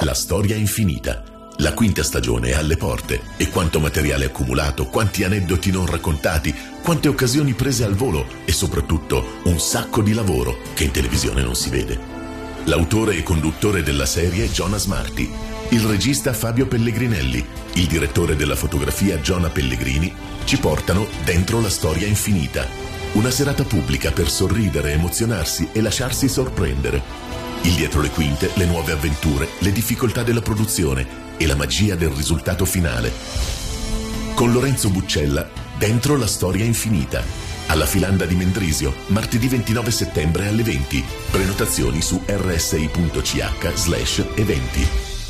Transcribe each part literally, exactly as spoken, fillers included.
La storia è infinita. La quinta stagione è alle porte e quanto materiale accumulato, quanti aneddoti non raccontati, quante occasioni prese al volo e soprattutto un sacco di lavoro che in televisione non si vede. L'autore e conduttore della serie è Jonas Marti, il regista Fabio Pellegrinelli, il direttore della fotografia Giona Pellegrini ci portano dentro la storia infinita. Una serata pubblica per sorridere, emozionarsi e lasciarsi sorprendere. Il dietro le quinte, le nuove avventure, le difficoltà della produzione e la magia del risultato finale. Con Lorenzo Buccella, dentro la storia infinita. Alla Filanda di Mendrisio, martedì ventinove settembre alle venti. Prenotazioni su rsi.ch slash eventi.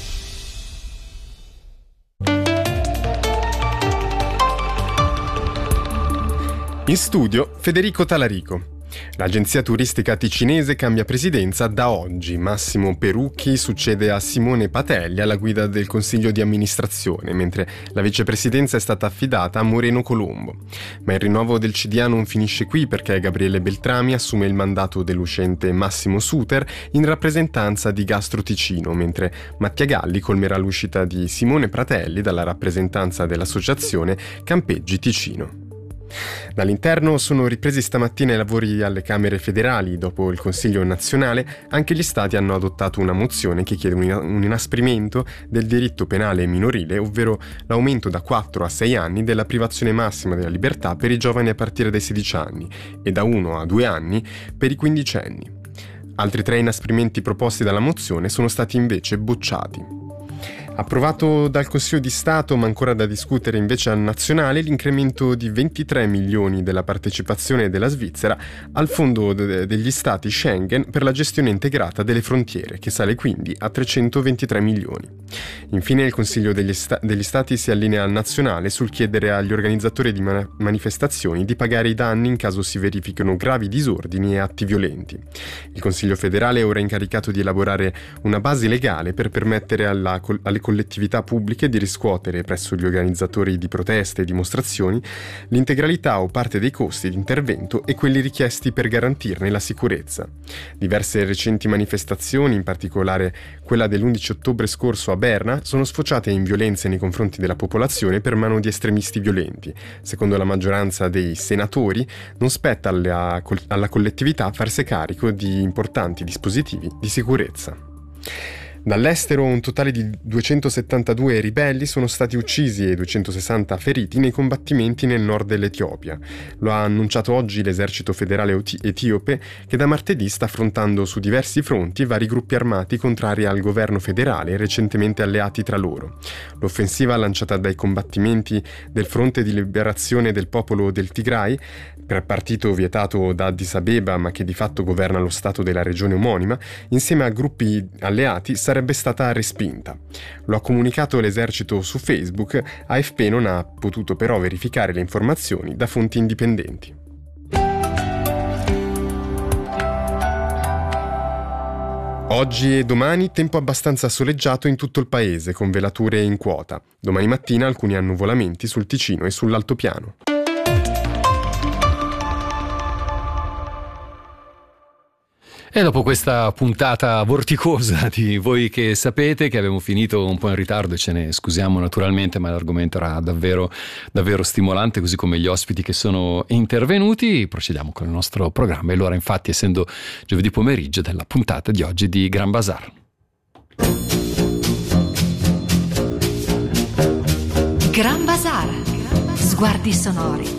In studio Federico Talarico. L'agenzia turistica ticinese cambia presidenza da oggi. Massimo Perucchi succede a Simone Patelli alla guida del consiglio di amministrazione, mentre la vicepresidenza è stata affidata a Moreno Colombo. Ma il rinnovo del C D A non finisce qui, perché Gabriele Beltrami assume il mandato dell'uscente Massimo Suter in rappresentanza di Gastro Ticino, mentre Mattia Galli colmerà l'uscita di Simone Pratelli dalla rappresentanza dell'associazione Campeggi Ticino. Dall'interno sono ripresi stamattina i lavori alle Camere federali. Dopo il Consiglio nazionale, anche gli Stati hanno adottato una mozione che chiede un inasprimento del diritto penale minorile, ovvero l'aumento da quattro a sei anni della privazione massima della libertà per i giovani a partire dai sedici anni e da uno a due anni per i quindicenni. Altri tre inasprimenti proposti dalla mozione sono stati invece bocciati. Approvato dal Consiglio di Stato, ma ancora da discutere invece al nazionale, l'incremento di ventitré milioni della partecipazione della Svizzera al Fondo de- degli Stati Schengen per la gestione integrata delle frontiere, che sale quindi a trecentoventitré milioni. Infine il Consiglio degli, sta- degli Stati si allinea al nazionale sul chiedere agli organizzatori di man- manifestazioni di pagare i danni in caso si verifichino gravi disordini e atti violenti. Il Consiglio federale è ora incaricato di elaborare una base legale per permettere alla, alle collettività pubbliche di riscuotere presso gli organizzatori di proteste e dimostrazioni l'integralità o parte dei costi di intervento e quelli richiesti per garantirne la sicurezza. Diverse recenti manifestazioni, in particolare quella dell'undici ottobre scorso a Berna, sono sfociate in violenze nei confronti della popolazione per mano di estremisti violenti. Secondo la maggioranza dei senatori, non spetta alla, alla collettività farsi carico di importanti dispositivi di sicurezza. Dall'estero un totale di duecentosettantadue ribelli sono stati uccisi e duecentosessanta feriti nei combattimenti nel nord dell'Etiopia. Lo ha annunciato oggi l'esercito federale etiope, che da martedì sta affrontando su diversi fronti vari gruppi armati contrari al governo federale recentemente alleati tra loro. L'offensiva lanciata dai combattimenti del Fronte di Liberazione del Popolo del Tigray, per partito vietato da Addis Abeba ma che di fatto governa lo stato della regione omonima, insieme a gruppi alleati sarebbe stata respinta. Lo ha comunicato l'esercito su Facebook. A F P non ha potuto però verificare le informazioni da fonti indipendenti. Oggi e domani tempo abbastanza soleggiato in tutto il paese, con velature in quota. Domani mattina alcuni annuvolamenti sul Ticino e sull'altopiano. E dopo questa puntata vorticosa di Voi che sapete, che abbiamo finito un po' in ritardo e ce ne scusiamo naturalmente, ma l'argomento era davvero, davvero stimolante, così come gli ospiti che sono intervenuti, procediamo con il nostro programma. E l'ora infatti, essendo giovedì pomeriggio, della puntata di oggi di Gran Bazar. Gran Bazar, sguardi sonori